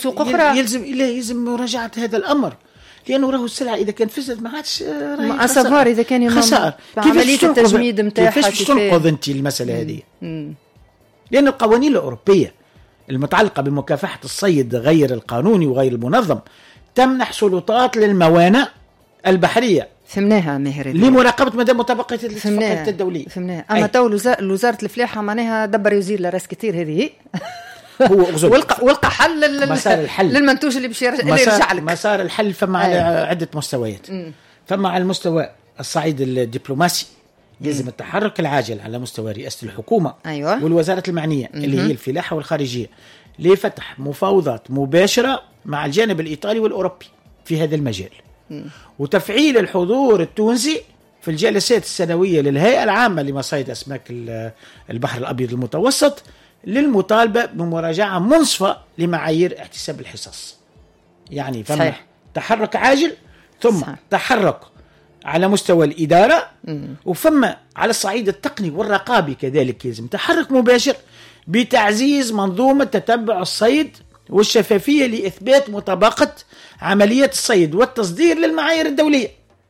سوق أخرى. يلزم مراجعة هذا الأمر، لأنه راهو السلعة إذا كان فسد ما عادش أصفار إذا كان خسائر. عملية التجميد متاعها كيفاش تنقذ أنت المسألة هذه؟ لأن القوانين الأوروبية المتعلقة بمكافحة الصيد غير القانوني وغير المنظم تمنح سلطات للموانئ البحرية، فهمناها ماهر، لمراقبة مدى مطابقة الاتفاقيات الدولية. فهمناها. أما تو وزارة الفلاحة معناها دبر يزير لراس كتير هذه هو ولقى حل مسار الحل للمنتوج اللي يرجع لك. مسار الحل فما على عدة مستويات. فما على المستوى الصعيد الدبلوماسي يلزم التحرك العاجل على مستوى رئاسة الحكومة والوزارة المعنية اللي هي الفلاحة والخارجية لفتح مفاوضات مباشرة مع الجانب الإيطالي والأوروبي في هذا المجال، وتفعيل الحضور التونسي في الجلسات السنوية للهيئة العامة لمصايد أسماك البحر الأبيض المتوسط للمطالبة بمراجعة منصفة لمعايير احتساب الحصص. يعني فما تحرك عاجل، ثم تحرك على مستوى الإدارة، وفما على الصعيد التقني والرقابي كذلك يلزم تحرك مباشر بتعزيز منظومة تتبع الصيد والشفافية لإثبات مطابقة عملية الصيد والتصدير للمعايير الدولية.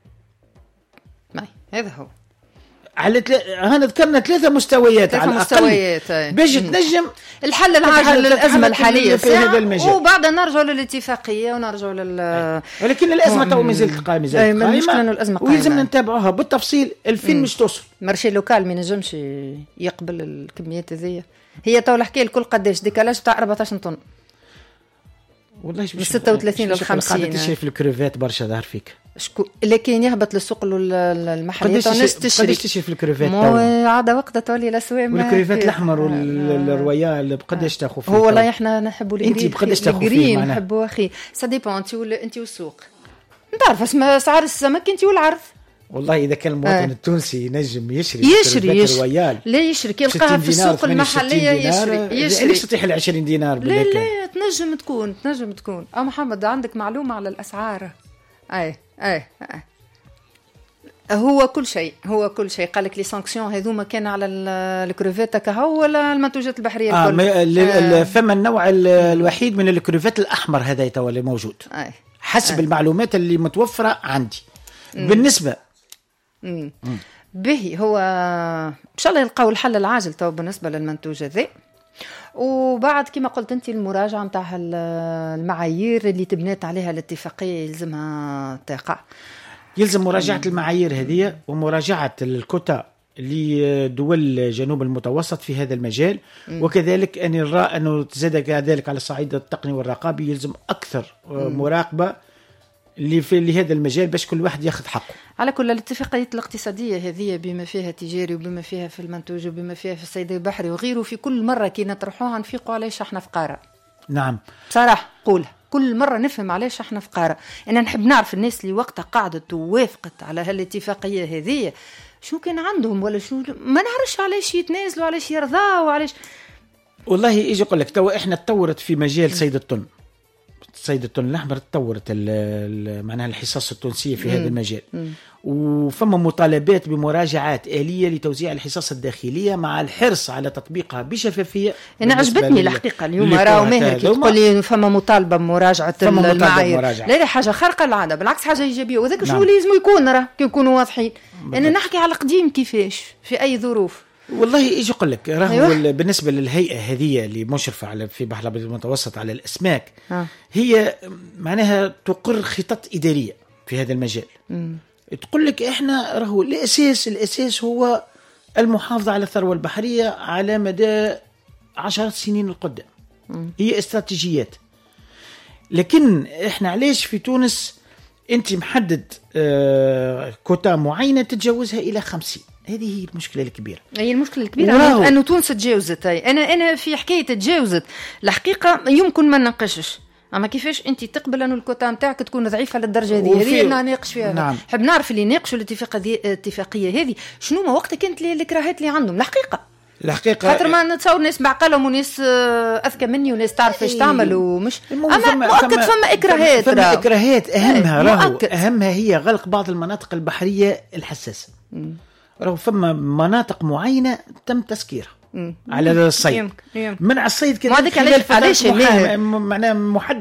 هذا هو. هنا ذكرنا 3 مستويات على الأقل باش تنجم الحل العاجل للأزمة الحالية في هذا المجال، وبعد نرجع للاتفاقية ونرجع ولكن الأزمة تو مازالت قائمة ويلزم نتابعوها بالتفصيل. الفين مش توصل مارشي لوكال ما ينجمش يقبل الكميات هذه. هي تو الحكاية الكل قداش ديكالاج تاع 14 طن والله من 36 ل 50. قاعدة تشري في الكريفات برشا ظهر فيك لكن يهبط للسوق المحليات والناس تشري. قداش تشري في الكريفات؟ عادة وقتها تولي الأسواق والكريفات الأحمر والرويال بقداش تاخذ فيه؟ هو لا احنا نحبوا الجرين. انت بقداش تاخذ فيه؟ نحبوا أخي ساديبون انت والسوق. انت عارف اسمها سعر السمك انت والعرض. والله إذا كان المواطن التونسي ينجم يشري رويال لا يشري كي يلقاها في السوق المحلية يشري ليش تطيح 20 دينار لا تنجم تكون محمد عندك معلومة على الأسعار. أي هو كل شيء قالك لي سانكسيون هذوما كان على الكروفيتا كهو ولا المنتوجات البحرية الكل. فما النوع الوحيد من الكروفيت الأحمر هذا يتولى موجود حسب المعلومات اللي متوفرة عندي. بالنسبة به هو إن شاء الله يلقاو الحل العاجل تو بالنسبة للمنتوج ذي، وبعد كما قلت أنت المراجعة متاع المعايير اللي تبنيت عليها الاتفاقية يلزم مراجعة المعايير هذه ومراجعة الكوتا لدول جنوب المتوسط في هذا المجال. وكذلك أن نرى أنه تزاد كذلك على الصعيد التقني والرقابي يلزم أكثر مراقبة لهذا المجال باش كل واحد ياخذ حقه. على كل الاتفاقيات الاقتصادية هذه بما فيها تجاري وبما فيها في المنتوج وبما فيها في الصيد البحري وغيره في كل مرة كي نطرحوها نفيقوا علاش احنا فقارة. نعم بصراحة قولها كل مرة نفهم علاش احنا فقارة. أنا نحب نعرف الناس اللي وقتها قاعدت ووافقت على هالاتفاقية هذه شو كان عندهم ولا شو ما نعرفش علاش يتنازلوا علاش يرضاوا علاش. والله يجي يقول لك تو احنا تطورت في مجال صيد الطن الأحمر تطورت معناها الحصص التونسية في هذا المجال. وفما مطالبات بمراجعات آلية لتوزيع الحصص الداخلية مع الحرص على تطبيقها بشفافية. أنا عجبتني الحقيقة اليوم راهو ماهر تقول لي فما مطالبة بمراجعة المعايير. لا حاجة خارقة العادة بالعكس حاجة إيجابية وذاك شو اللي لازم يكون كي يكونوا واضحين. أنا نحكي على قديم كيفاش في أي ظروف. والله يجي يقول لك راهو بالنسبة للهيئة هذه اللي مشرفة على في بحر الأبيض المتوسط على الأسماك هي معناها تقر خطط إدارية في هذا المجال. تقول لك إحنا راهو الأساس هو المحافظة على الثروة البحرية على مدى 10 سنين القدام. هي استراتيجيات. لكن إحنا علاش في تونس أنت محدد كوتا معينة تتجاوزها إلى 50؟ هذه هي المشكلة الكبيرة. هي المشكلة الكبيرة أنه تونس تجاوزت. أنا في حكاية تجاوزت الحقيقة يمكن ما نناقشش أما كيفاش أنت تقبل أنه الكوتا متاعك تكون ضعيفة للدرجة هذه اللي نناقش فيها. نعم. حب نعرف اللي ناقشوا الاتفاقية هذه شنو ما وقتها كانت الكراهات اللي عندهم الحقيقة خاطر ما نتصور ناس بعقلهم وناس أذكى مني وناس تعرف ايش تعمل ومش أما مؤكد فما إكراهات أهمها هي غلق بعض المناطق البحرية الحساسة. راهو فما مناطق معينة تم تسكيرها على الصيد. منع الصيد كذا علاش معناه محدد